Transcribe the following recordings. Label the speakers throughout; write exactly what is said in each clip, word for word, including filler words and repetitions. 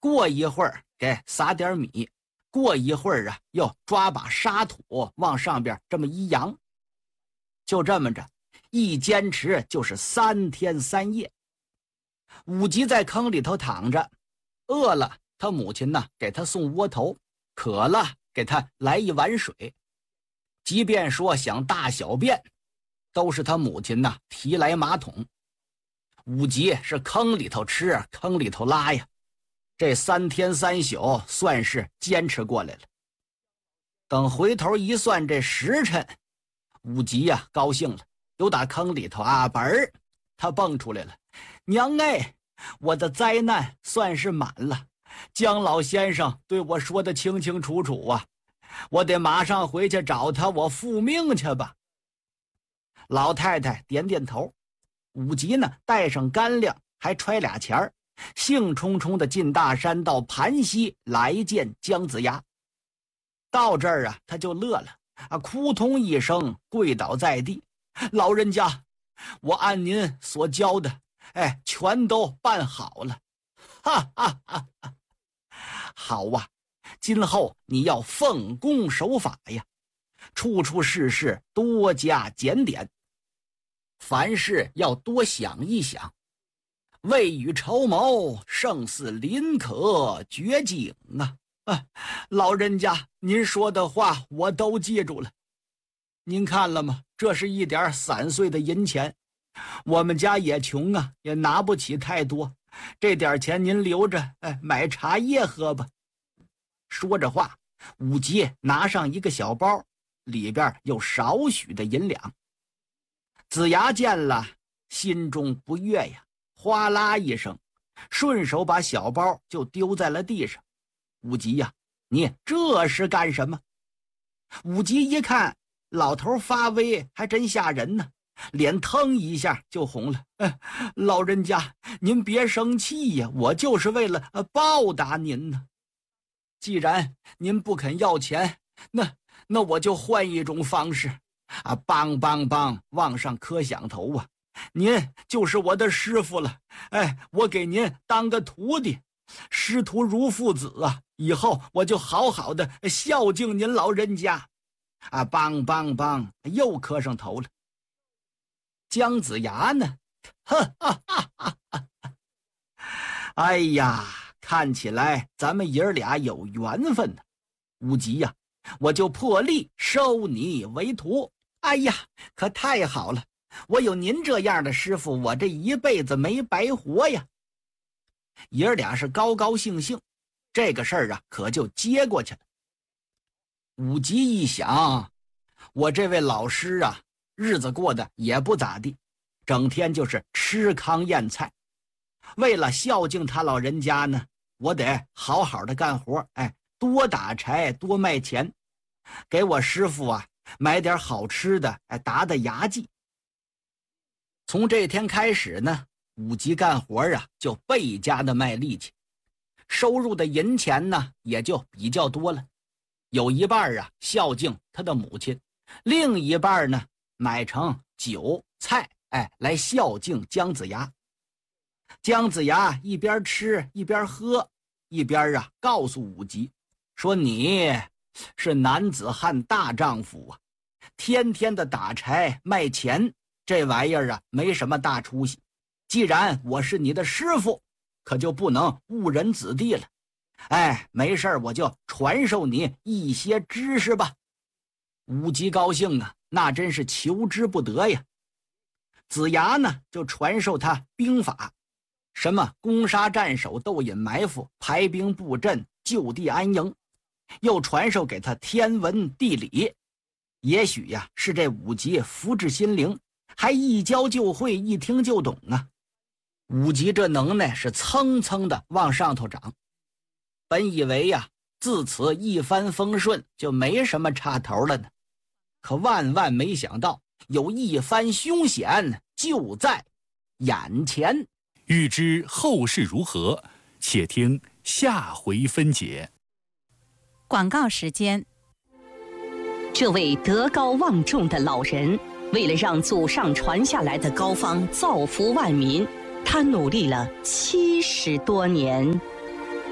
Speaker 1: 过一会儿给撒点米，过一会儿啊又抓把沙土往上边这么一扬。就这么着，一坚持就是三天三夜。武吉在坑里头躺着，饿了他母亲呢给他送窝头，渴了给他来一碗水。即便说想大小便，都是他母亲呢提来马桶。武吉是坑里头吃，坑里头拉呀，这三天三宿算是坚持过来了。等回头一算这时辰，武吉呀、啊、高兴了，又打坑里头啊本儿他蹦出来了。娘哎，我的灾难算是满了，姜老先生对我说的清清楚楚啊，我得马上回去找他，我复命去吧。老太太点点头。武吉呢带上干粮，还揣俩钱儿，兴冲冲的进大山，到盘溪来见姜子牙。到这儿啊他就乐了啊，扑通一声跪倒在地。老人家，我按您所教的哎全都办好了。哈哈哈哈，好啊，今后你要奉公守法呀，处处事事多加检点，凡事要多想一想，未雨绸缪，胜似林可绝井啊！啊，老人家，您说的话我都记住了。您看了吗？这是一点散碎的银钱，我们家也穷啊，也拿不起太多。这点钱您留着，哎，买茶叶喝吧。说着话，武吉拿上一个小包，里边有少许的银两。子牙见了，心中不悦呀，哗啦一声，顺手把小包就丢在了地上。武吉呀，你这是干什么？武吉一看老头发威，还真吓人呢，脸腾一下就红了。哎，老人家您别生气呀，我就是为了报答您呢。既然您不肯要钱，那那我就换一种方式啊！梆梆梆往上磕响头啊！您就是我的师傅了，哎，我给您当个徒弟，师徒如父子啊！以后我就好好的孝敬您老人家啊！梆梆梆又磕上头了。姜子牙呢？哈哈哈哈哈！哎呀，看起来咱们爷儿俩有缘分呢。武吉呀，我就破例收你为徒。哎呀，可太好了，我有您这样的师傅，我这一辈子没白活呀。爷儿俩是高高兴兴，这个事儿啊可就接过去了。武吉一想，我这位老师啊日子过得也不咋地，整天就是吃糠咽菜。为了孝敬他老人家呢，我得好好的干活，哎，多打柴多卖钱，给我师傅啊买点好吃的，哎，打打牙祭。从这天开始呢，武吉干活啊就倍加的卖力气，收入的银钱呢也就比较多了，有一半啊孝敬他的母亲，另一半呢买成酒菜，哎，来孝敬姜子牙。姜子牙一边吃一边喝，一边啊告诉武吉说，你是男子汉大丈夫啊，天天的打柴卖钱，这玩意儿啊没什么大出息。既然我是你的师傅，可就不能误人子弟了。哎，没事我就传授你一些知识吧。武吉高兴啊，那真是求之不得呀。子牙呢就传授他兵法，什么攻杀战守斗隐埋伏排兵布阵就地安营，又传授给他天文地理。也许呀是这武吉福至心灵，还一教就会，一听就懂啊。武吉这能耐是蹭蹭的往上头涨，本以为呀自此一帆风顺，就没什么差头了呢，可万万没想到有一番凶险就在眼前。
Speaker 2: 欲知后事如何，且听下回分解。
Speaker 3: 广告时间。
Speaker 4: 这位德高望重的老人，为了让祖上传下来的膏方造福万民，他努力了七十多年。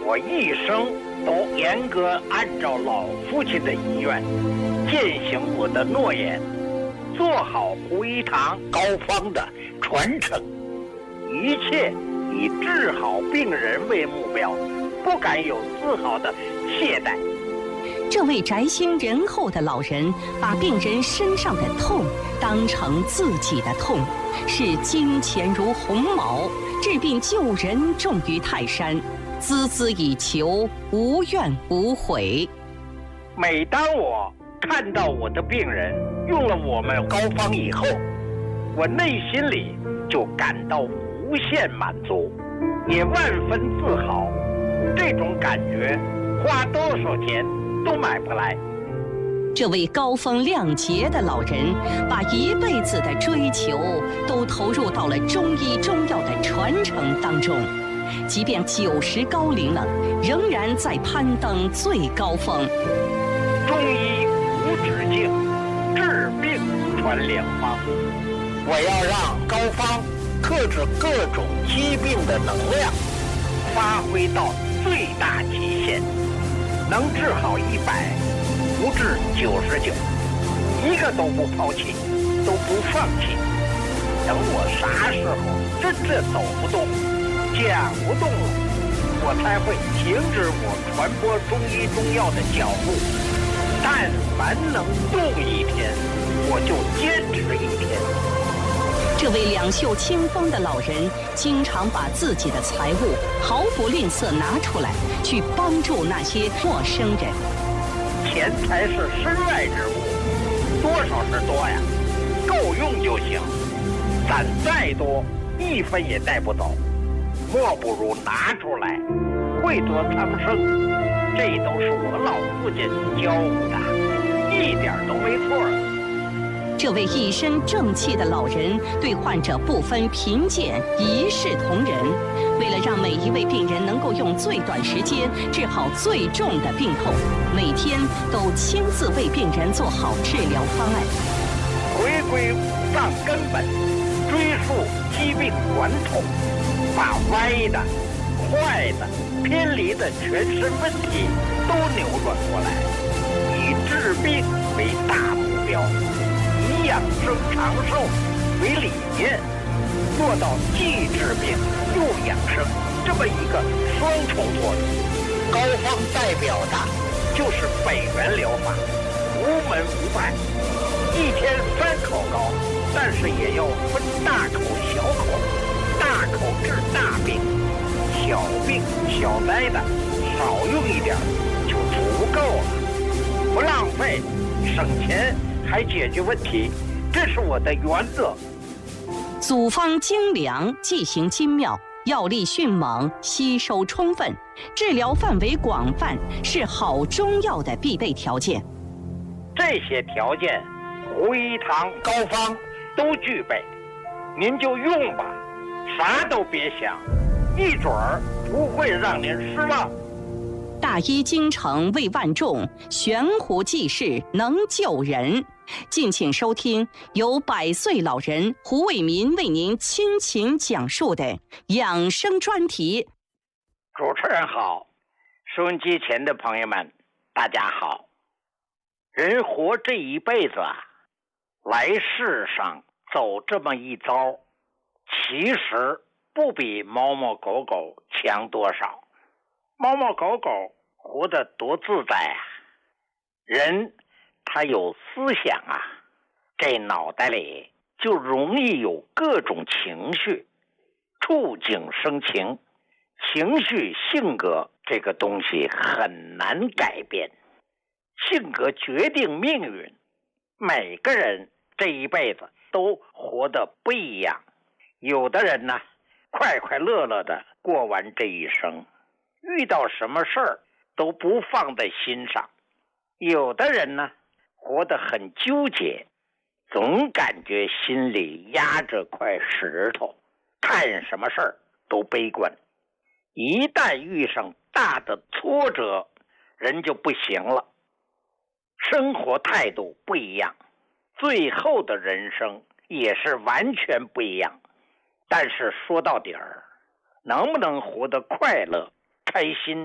Speaker 5: 我一生都严格按照老父亲的遗愿，践行我的诺言，做好胡一堂膏方的传承，一切以治好病人为目标，不敢有丝毫的懈怠。
Speaker 4: 这位宅心仁厚的老人，把病人身上的痛当成自己的痛，视金钱如鸿毛，治病救人重于泰山，孜孜以求，无怨无悔。
Speaker 5: 每当我看到我的病人用了我们膏方以后，我内心里就感到无限满足，也万分自豪。这种感觉花多少钱都买不来。
Speaker 4: 这位高风亮节的老人，把一辈子的追求都投入到了中医中药的传承当中，即便九十高龄了，仍然在攀登最高峰。
Speaker 5: 中医无止境，治病传良方。我要让膏方克制各种疾病的能量发挥到最大极限，能治好一百，不治九十九，一个都不抛弃，都不放弃。等我啥时候真正走不动、讲不动了，我才会停止我传播中医中药的脚步。但凡能动一天，我就坚持一天。
Speaker 4: 这位两袖清风的老人，经常把自己的财物毫不吝啬拿出来，去帮助那些陌生人。
Speaker 5: 钱财是身外之物，多少是多呀，够用就行。攒再多，一分也带不走，莫不如拿出来，惠泽苍生。这都是我老父亲教我的，一点都没错。
Speaker 4: 这位一身正气的老人，对患者不分贫贱，一视同仁。为了让每一位病人能够用最短时间治好最重的病痛，每天都亲自为病人做好治疗方案。
Speaker 5: 回归五脏根本，追溯疾病源头，把歪的、坏的、偏离的全身问题都扭转过来，以治病为大目标，以养生长寿为理念，做到既治病又养生这么一个双重作用。膏方代表的就是北元疗法，无门无派，一天三口膏，但是也要分大口小口，大口治大病，小病小灾的少用一点就足够了，不浪费，省钱还解决问题，这是我的原则。
Speaker 4: 组方精良，剂型精妙，药力迅猛，吸收充分，治疗范围广泛，是好中药的必备条件。
Speaker 5: 这些条件，胡一堂膏方都具备，您就用吧，啥都别想，一准儿不会让您失望。
Speaker 4: 大医精诚为万众，悬壶济世能救人。敬请收听由百岁老人胡伟民为您倾情讲述的养生专题。
Speaker 5: 主持人好，收音机前的朋友们，大家好。人活这一辈子啊，来世上走这么一遭，其实不比猫猫狗狗强多少。猫猫狗狗活得多自在啊，人他有思想啊，这脑袋里就容易有各种情绪，触景生情，情绪性格这个东西很难改变，性格决定命运。每个人这一辈子都活得不一样，有的人呢，快快乐乐的过完这一生，遇到什么事儿都不放在心上；有的人呢，活得很纠结，总感觉心里压着块石头，看什么事儿都悲观。一旦遇上大的挫折，人就不行了。生活态度不一样，最后的人生也是完全不一样。但是说到底儿，能不能活得快乐、开心，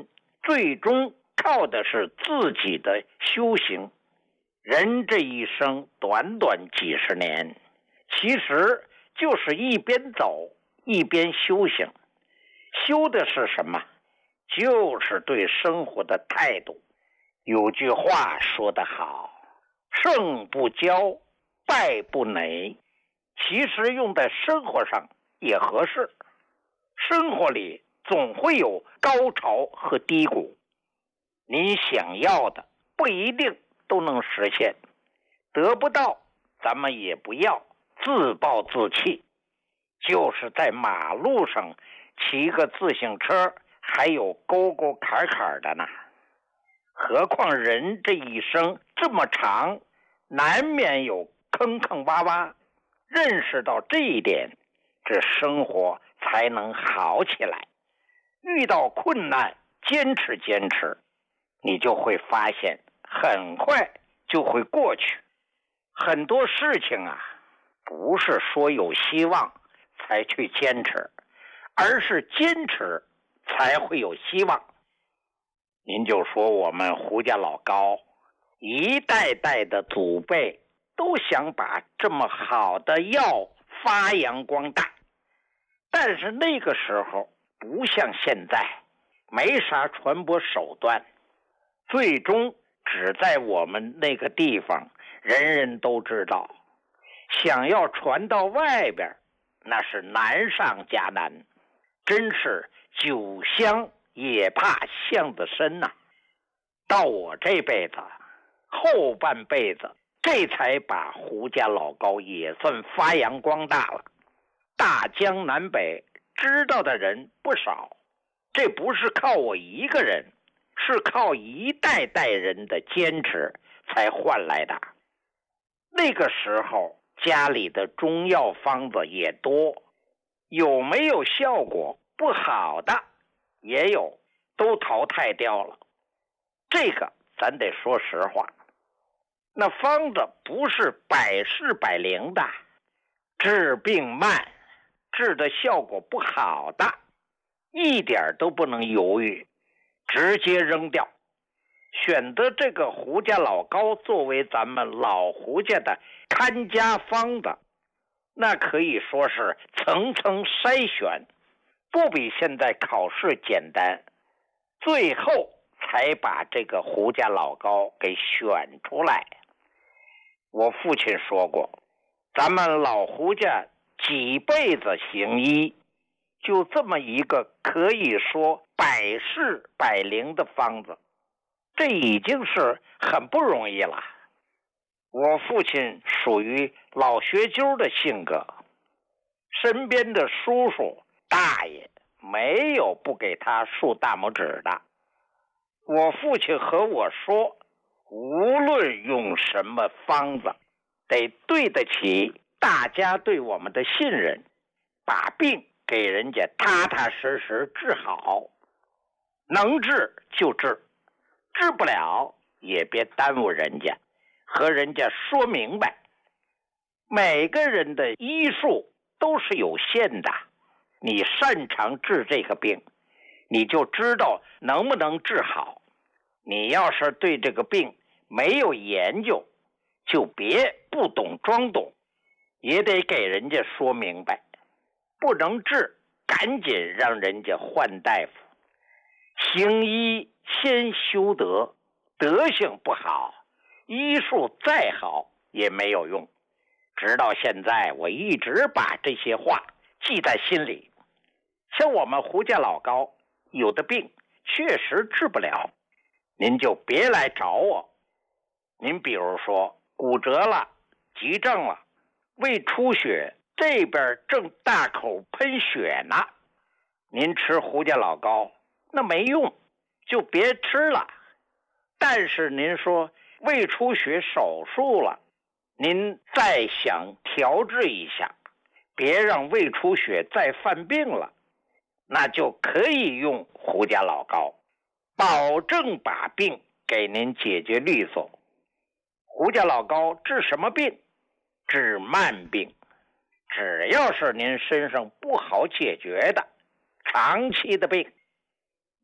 Speaker 5: 最终靠的是自己的修行。人这一生短短几十年，其实就是一边走一边修行。修的是什么？就是对生活的态度。有句话说得好，胜不骄，败不馁。其实用在生活上也合适。生活里总会有高潮和低谷，你想要的不一定都能实现，得不到咱们也不要自暴自弃。就是在马路上骑个自行车还有沟沟坎坎的呢，何况人这一生这么长，难免有坑坑洼洼。认识到这一点，这生活才能好起来。遇到困难，坚持坚持，你就会发现很快就会过去。很多事情啊，不是说有希望才去坚持，而是坚持才会有希望。您就说我们胡家老高一代代的祖辈都想把这么好的药发扬光大，但是那个时候不像现在，没啥传播手段，最终只在我们那个地方人人都知道，想要传到外边那是难上加难，真是酒香也怕巷子深呐、啊。到我这辈子后半辈子，这才把胡家老高也算发扬光大了。大江南北知道的人不少，这不是靠我一个人，是靠一代代人的坚持才换来的。那个时候家里的中药方子也多，有没有效果不好的也有，都淘汰掉了。这个咱得说实话，那方子不是百试百灵的，治病慢，治的效果不好的，一点都不能犹豫，直接扔掉。选择这个胡家老高作为咱们老胡家的看家方子，那可以说是层层筛选，不比现在考试简单，最后才把这个胡家老高给选出来。我父亲说过，咱们老胡家几辈子行医，就这么一个可以说百试百灵的方子，这已经是很不容易了。我父亲属于老学究的性格，身边的叔叔大爷没有不给他竖大拇指的。我父亲和我说，无论用什么方子，得对得起大家对我们的信任，把病给人家踏踏实实治好，能治就治，治不了也别耽误人家，和人家说明白。每个人的医术都是有限的，你擅长治这个病，你就知道能不能治好。你要是对这个病没有研究，就别不懂装懂，也得给人家说明白。不能治，赶紧让人家换大夫。行医先修德，德行不好，医术再好也没有用。直到现在，我一直把这些话记在心里。像我们胡家老高，有的病确实治不了，您就别来找我。您比如说骨折了，急症了，胃出血，这边正大口喷血呢，您吃胡家老高那没用，就别吃了。但是您说胃出血手术了，您再想调治一下，别让胃出血再犯病了，那就可以用胡家老高，保证把病给您解决利索。胡家老高治什么病？治慢病。只要是您身上不好解决的长期的病，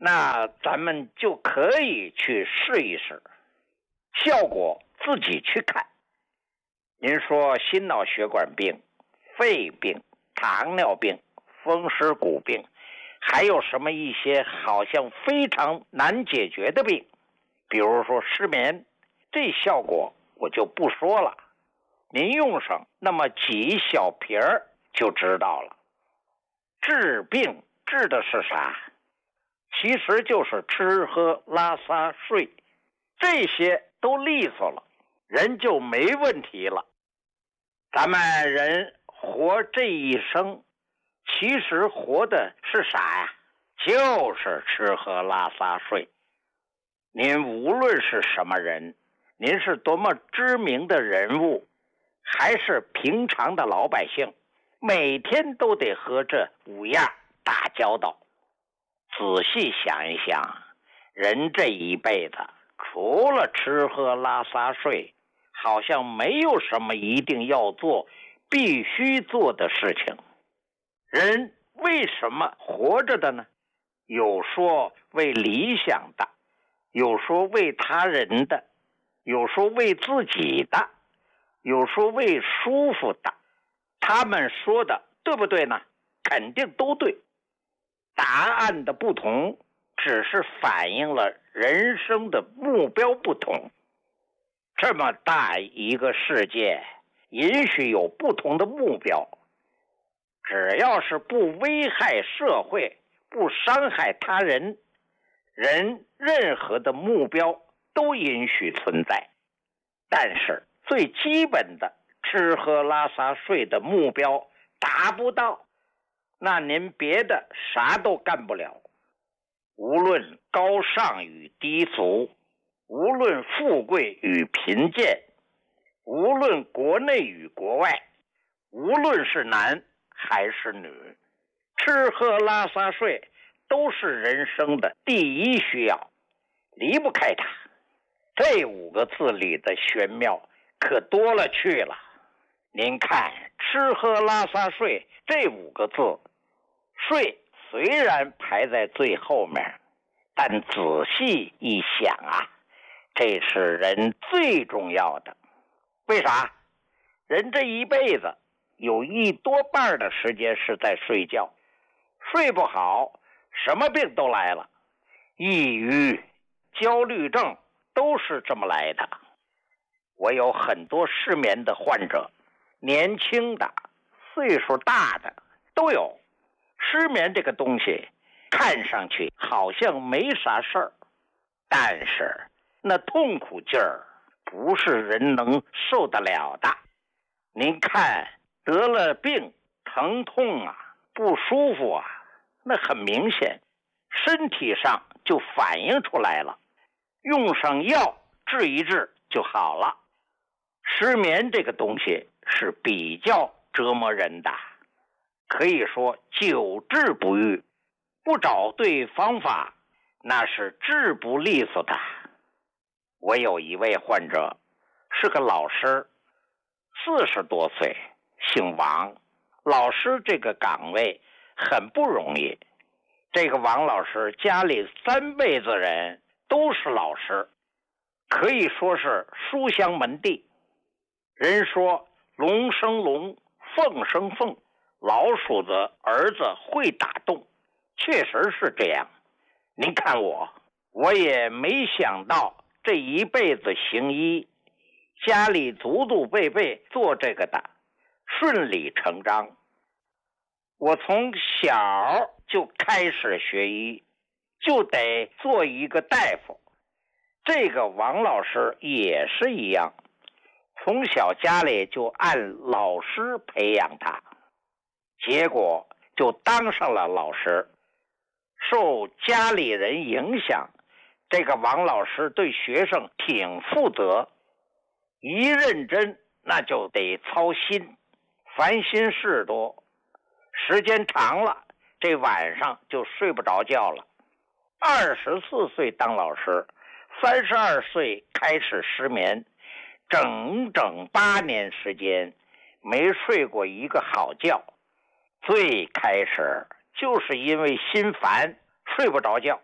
Speaker 5: 那咱们就可以去试一试，效果自己去看。您说心脑血管病、肺病、糖尿病、风湿骨病，还有什么一些好像非常难解决的病，比如说失眠，这效果我就不说了，您用上那么几小瓶儿就知道了。治病治的是啥？其实就是吃喝拉撒睡，这些都利索了，人就没问题了。咱们人活这一生，其实活的是啥呀？就是吃喝拉撒睡。您无论是什么人，您是多么知名的人物，还是平常的老百姓，每天都得和这五样打交道。仔细想一想，人这一辈子除了吃喝拉撒睡，好像没有什么一定要做必须做的事情。人为什么活着的呢？有说为理想的，有说为他人的，有说为自己的，有说为舒服的。他们说的对不对呢？肯定都对。答案的不同，只是反映了人生的目标不同。这么大一个世界，允许有不同的目标，只要是不危害社会，不伤害他人，人任何的目标都允许存在。但是最基本的吃喝拉撒睡的目标达不到，那您别的啥都干不了。无论高尚与低俗，无论富贵与贫贱，无论国内与国外，无论是男还是女，吃喝拉撒睡都是人生的第一需要，离不开它。这五个字里的玄妙可多了去了。您看，吃喝拉撒睡这五个字，睡虽然排在最后面，但仔细一想啊，这是人最重要的。为啥？人这一辈子有一多半的时间是在睡觉，睡不好，什么病都来了，抑郁、焦虑症都是这么来的。我有很多失眠的患者，年轻的、岁数大的都有。失眠这个东西看上去好像没啥事儿，但是那痛苦劲儿不是人能受得了的。您看，得了病，疼痛啊，不舒服啊，那很明显，身体上就反映出来了，用上药治一治就好了。失眠这个东西是比较折磨人的，可以说久治不愈，不找对方法，那是治不利索的。我有一位患者，是个老师，四十多岁，姓王。老师这个岗位很不容易，这个王老师家里三辈子人都是老师，可以说是书香门第。人说龙生龙，凤生凤，老鼠的儿子会打洞，确实是这样。您看我，我也没想到这一辈子行医，家里祖祖辈辈做这个的，顺理成章。我从小就开始学医，就得做一个大夫。这个王老师也是一样，从小家里就按老师培养他，结果就当上了老师。受家里人影响，这个王老师对学生挺负责，一认真那就得操心，烦心事多，时间长了，这晚上就睡不着觉了。二十四岁当老师，三十二岁开始失眠，整整八年时间没睡过一个好觉。最开始就是因为心烦睡不着觉，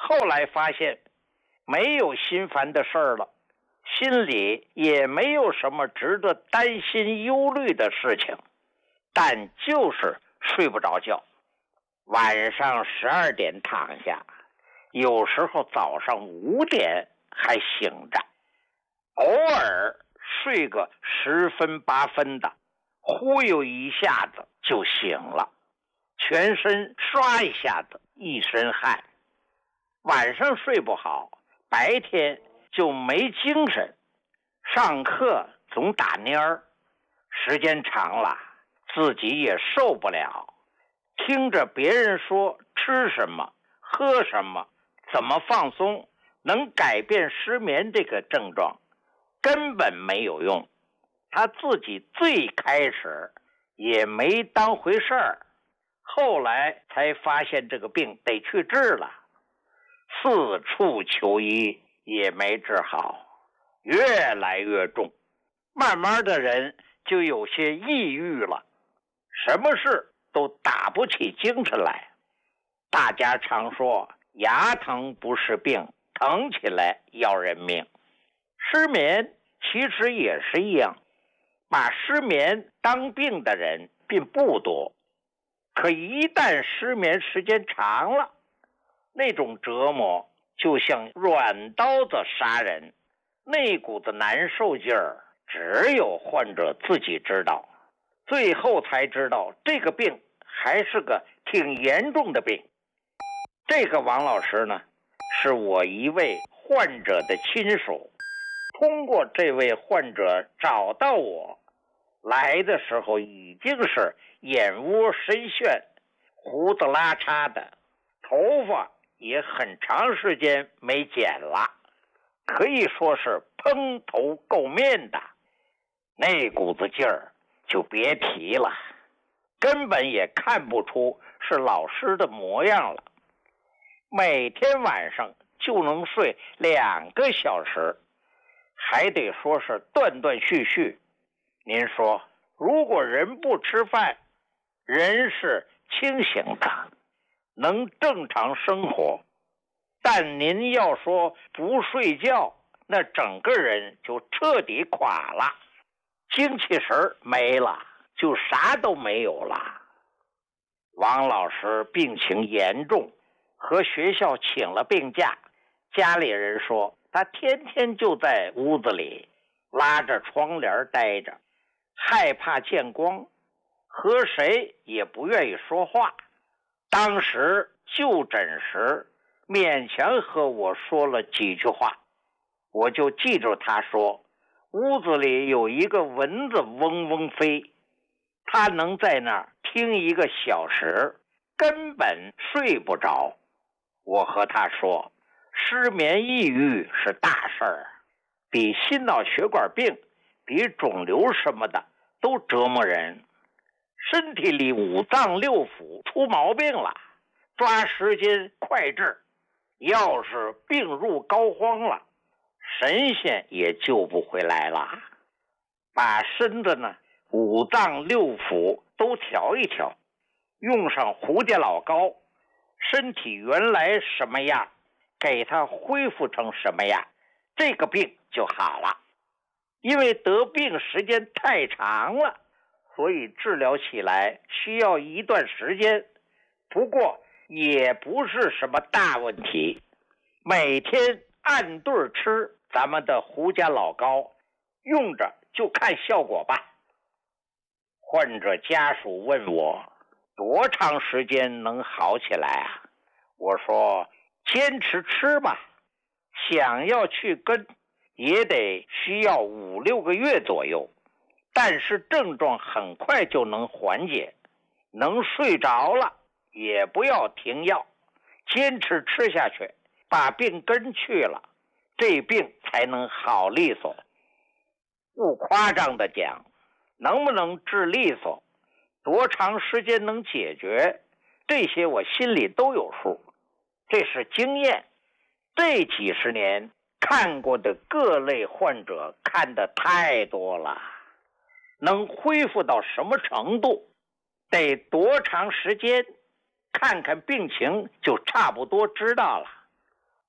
Speaker 5: 后来发现没有心烦的事儿了，心里也没有什么值得担心忧虑的事情，但就是睡不着觉。晚上十二点躺下，有时候早上五点还醒着，偶尔睡个十分八分的，忽悠一下子就醒了，全身刷一下子一身汗。晚上睡不好，白天就没精神，上课总打蔫儿，时间长了自己也受不了，听着别人说吃什么喝什么怎么放松能改变失眠这个症状，根本没有用。他自己最开始也没当回事儿，后来才发现这个病得去治了，四处求医也没治好，越来越重，慢慢的人就有些抑郁了，什么事都打不起精神来。大家常说牙疼不是病，疼起来要人命。失眠其实也是一样，把失眠当病的人并不多，可一旦失眠时间长了，那种折磨就像软刀子杀人，那股子难受劲儿只有患者自己知道，最后才知道这个病还是个挺严重的病。这个王老师呢，是我一位患者的亲属，通过这位患者找到我，来的时候已经是眼窝深陷，胡子拉碴的，头发也很长时间没剪了，可以说是蓬头垢面的，那股子劲儿就别提了，根本也看不出是老师的模样了。每天晚上就能睡两个小时，还得说是断断续续。您说，如果人不吃饭，人是清醒的，能正常生活，但您要说不睡觉，那整个人就彻底垮了，精气神没了，就啥都没有了。王老师病情严重，和学校请了病假，家里人说他天天就在屋子里拉着窗帘待着，害怕见光，和谁也不愿意说话。当时就诊时勉强和我说了几句话，我就记住他说屋子里有一个蚊子嗡嗡飞，他能在那儿听一个小时，根本睡不着。我和他说，失眠抑郁是大事儿，比心脑血管病比肿瘤什么的都折磨人，身体里五脏六腑出毛病了，抓时间快治，要是病入膏肓了，神仙也救不回来了。把身子呢五脏六腑都调一调，用上胡家老膏，身体原来什么样，给它恢复成什么样，这个病就好了。因为得病时间太长了，所以治疗起来需要一段时间，不过也不是什么大问题。每天按对吃咱们的胡家老膏，用着就看效果吧。患者家属问我多长时间能好起来啊？我说坚持吃吧，想要去根也得需要五六个月左右，但是症状很快就能缓解，能睡着了也不要停药，坚持吃下去，把病根去了，这病才能好利索。不夸张的讲，能不能治利索，多长时间能解决，这些我心里都有数，这是经验。这几十年看过的各类患者看得太多了，能恢复到什么程度，得多长时间，看看病情就差不多知道了。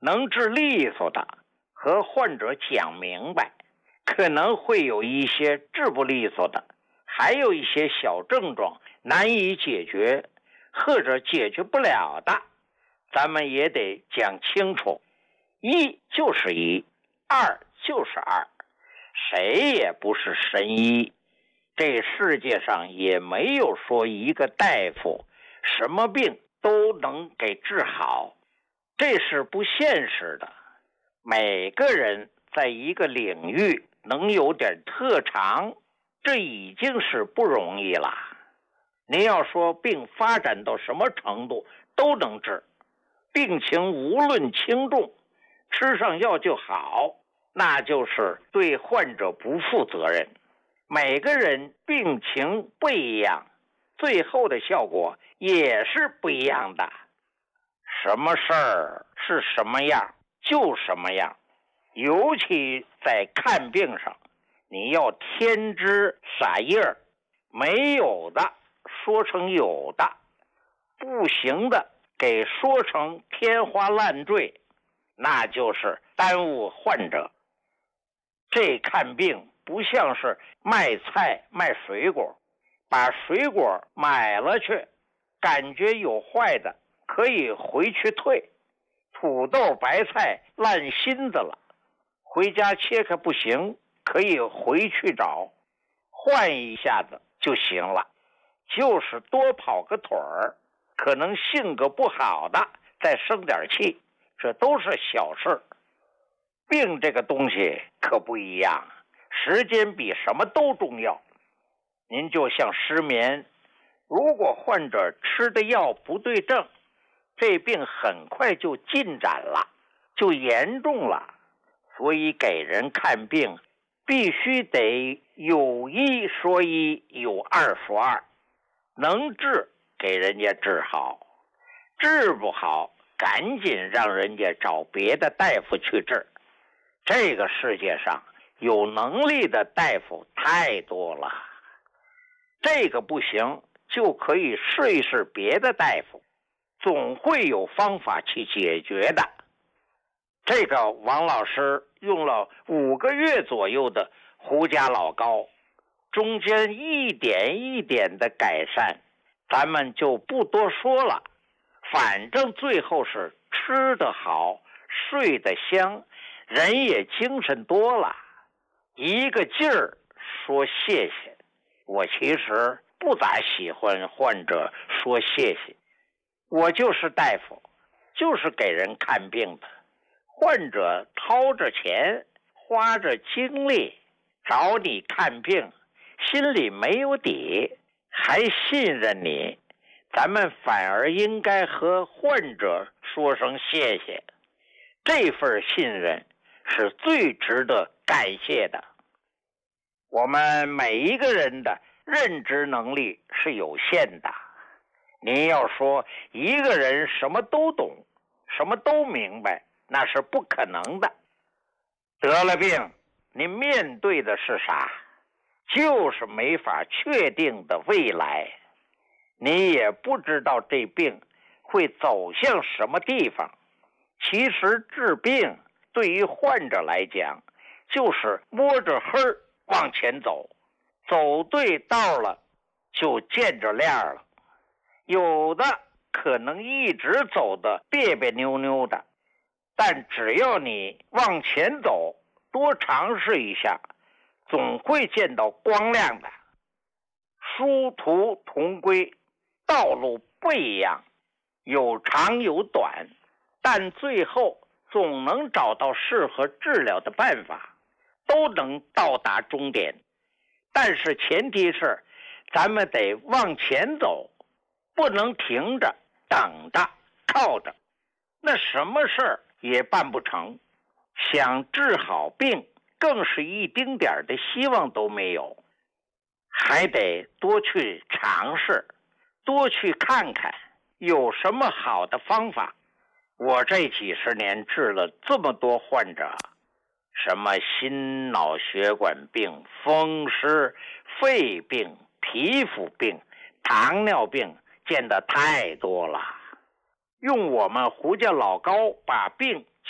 Speaker 5: 能治利索的和患者讲明白，可能会有一些治不利索的，还有一些小症状难以解决或者解决不了的，咱们也得讲清楚。一就是一，二就是二，谁也不是神医，这世界上也没有说一个大夫什么病都能给治好，这是不现实的。每个人在一个领域能有点特长，这已经是不容易了。您要说病发展到什么程度都能治，病情无论轻重，吃上药就好，那就是对患者不负责任。每个人病情不一样，最后的效果也是不一样的。什么事儿是什么样就什么样，尤其在看病上，你要天知撒印儿，没有的说成有的，不行的给说成天花乱坠，那就是耽误患者。这看病不像是卖菜卖水果，把水果买了去，感觉有坏的可以回去退，土豆白菜烂心子了，回家切开不行，可以回去找，换一下子就行了。就是多跑个腿儿，可能性格不好的再生点气，这都是小事。病这个东西可不一样，时间比什么都重要。您就像失眠，如果患者吃的药不对症，这病很快就进展了，就严重了。所以给人看病必须得有一说一，有二说二，能治给人家治好，治不好赶紧让人家找别的大夫去治。这个世界上有能力的大夫太多了，这个不行就可以试一试别的大夫，总会有方法去解决的。这个王老师用了五个月左右的胡家老膏，中间一点一点的改善，咱们就不多说了。反正最后是吃得好，睡得香，人也精神多了，一个劲儿说谢谢。我其实不咋喜欢患者说谢谢，我就是大夫，就是给人看病的。患者掏着钱，花着精力找你看病，心里没有底，还信任你，咱们反而应该和患者说声谢谢。这份信任是最值得感谢的。我们每一个人的认知能力是有限的，您要说一个人什么都懂，什么都明白，那是不可能的。得了病，你面对的是啥？就是没法确定的未来，你也不知道这病会走向什么地方。其实治病对于患者来讲，就是摸着黑儿往前走，走对道了就见着亮了。有的可能一直走得别别扭扭的，但只要你往前走，多尝试一下，总会见到光亮的。殊途同归，道路不一样，有长有短，但最后总能找到适合治疗的办法，都能到达终点。但是前提是咱们得往前走，不能停着等着靠着，那什么事儿也办不成。想治好病更是一丁点的希望都没有，还得多去尝试，多去看看有什么好的方法。我这几十年治了这么多患者，什么心脑血管病、风湿、肺病、皮肤病、糖尿病，见得太多了。用我们胡家老膏把病